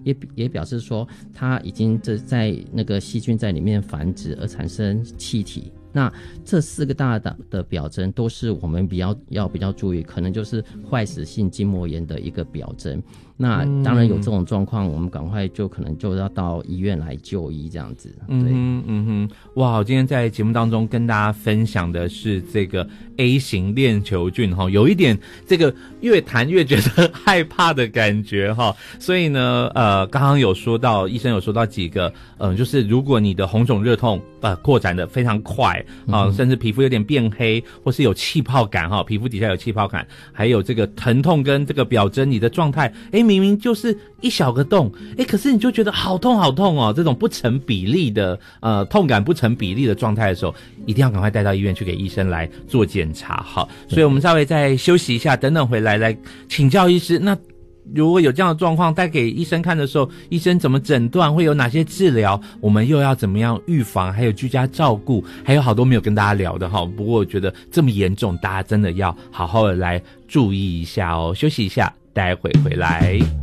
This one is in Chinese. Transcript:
也表示说它已经在那个细菌在里面繁殖而产生气体。那这4个大的表征都是我们比较注意，可能就是坏死性筋膜炎的一个表征。那当然有这种状况，我们赶快可能就要到医院来就医这样子。对， 哇，今天在节目当中跟大家分享的是这个 A 型链球菌哈，有一点这个越谈越觉得害怕的感觉哈。所以呢，刚刚有说到，医生有说到几个，就是如果你的红肿热痛扩展的非常快啊，甚至皮肤有点变黑，或是有气泡感哈，皮肤底下有气泡感，还有这个疼痛跟这个表征你的状态，明明就是一小个洞，可是你就觉得好痛好痛哦，这种不成比例的痛感不成比例的状态的时候，一定要赶快带到医院去给医生来做检查哈。所以我们稍微再休息一下，等等回来来请教医师，那如果有这样的状况带给医生看的时候，医生怎么诊断，会有哪些治疗，我们又要怎么样预防，还有居家照顾，还有好多没有跟大家聊的哈。不过我觉得这么严重，大家真的要好好的来注意一下哦。休息一下，待会回来。